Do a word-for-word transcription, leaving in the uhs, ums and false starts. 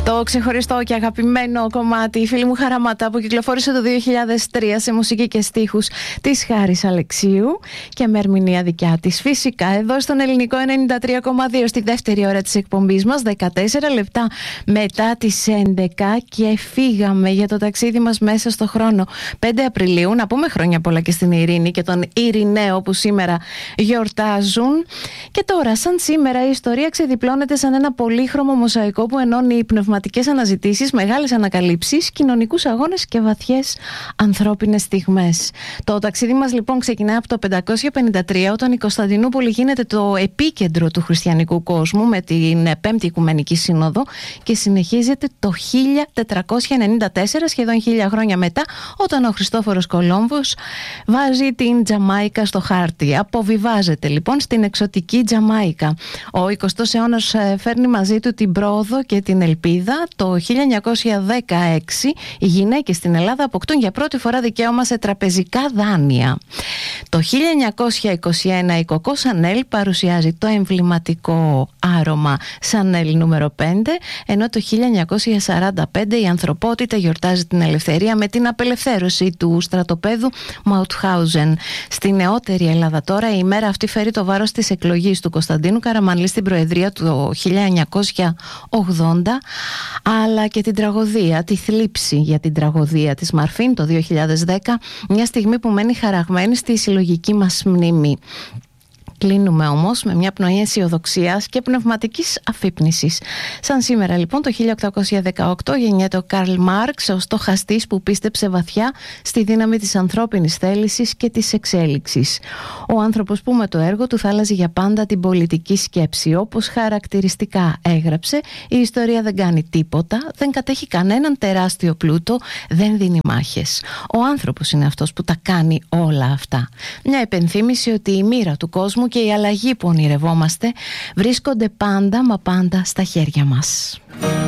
Το ξεχωριστό και αγαπημένο κομμάτι «Φίλη μου Χαραμάτα» που κυκλοφόρησε το δύο χιλιάδες τρία σε μουσική και στίχους της Χάρης Αλεξίου και με ερμηνεία δικιά της. Φυσικά εδώ στον Ελληνικό ενενήντα τρία κόμμα δύο στη δεύτερη ώρα της εκπομπής μας, δεκατέσσερα λεπτά μετά τις έντεκα, και φύγαμε για το ταξίδι μας μέσα στο χρόνο. πέντε Απριλίου, να πούμε χρόνια πολλά και στην Ειρήνη και τον Ειρηναίο που σήμερα γιορτάζουν. Και τώρα, σαν σήμερα, η ιστορία ξεδιπλώνεται σαν ένα πολύχρωμο μοσαϊκό που ενώνει πνευματικές αναζητήσεις, μεγάλες ανακαλύψεις, κοινωνικούς αγώνες και βαθιές ανθρώπινες στιγμές. Το ταξίδι μας λοιπόν ξεκινά από το πεντακόσια πενήντα τρία, όταν η Κωνσταντινούπολη γίνεται το επίκεντρο του χριστιανικού κόσμου με την Πέμπτη Οικουμενική Σύνοδο, και συνεχίζεται το χίλια τετρακόσια ενενήντα τέσσερα, σχεδόν χίλια χρόνια μετά, όταν ο Χριστόφορος Κολόμβος βάζει την Τζαμάικα στο χάρτη. Αποβιβάζεται λοιπόν στην εξωτική Τζαμάικα. Ο εικοστός αιώνας φέρνει μαζί του την πρόοδο και την ελπίδα. Το χίλια εννιακόσια δεκαέξι οι γυναίκες στην Ελλάδα αποκτούν για πρώτη φορά δικαίωμα σε τραπεζικά δάνεια. Το χίλια εννιακόσια είκοσι ένα η Κοκό Σανέλ παρουσιάζει το εμβληματικό άρωμα Σανέλ νούμερο πέντε, ενώ το χίλια εννιακόσια σαράντα πέντε η ανθρωπότητα γιορτάζει την ελευθερία με την απελευθέρωση του στρατοπέδου Μαουτχάουζεν. Στη νεότερη Ελλάδα τώρα η ημέρα αυτή φέρει το βάρος της εκλογής του Κωνσταντίνου Καραμανλή στην Προεδρία του χίλια εννιακόσια ογδόντα, αλλά και την τραγωδία, τη θλίψη για την τραγωδία της Μαρφίν το δύο χιλιάδες δέκα, μια στιγμή που μένει χαραγμένη στη συλλογική μας μνήμη. Κλείνουμε όμως με μια πνοή αισιοδοξίας και πνευματικής αφύπνισης. Σαν σήμερα λοιπόν το χίλια οκτακόσια δεκαοκτώ γεννιέται ο Καρλ Μάρξ, ο στοχαστής που πίστεψε βαθιά στη δύναμη της ανθρώπινης θέλησης και της εξέλιξης. Ο άνθρωπος που με το έργο του θα άλλαζε για πάντα την πολιτική σκέψη. Όπως χαρακτηριστικά έγραψε, η ιστορία δεν κάνει τίποτα, δεν κατέχει κανέναν τεράστιο πλούτο, δεν δίνει μάχες. Ο άνθρωπος είναι αυτός που τα κάνει όλα αυτά. Μια υπενθύμηση ότι η μοίρα του κόσμου και η αλλαγή που ονειρευόμαστε βρίσκονται πάντα μα πάντα στα χέρια μας.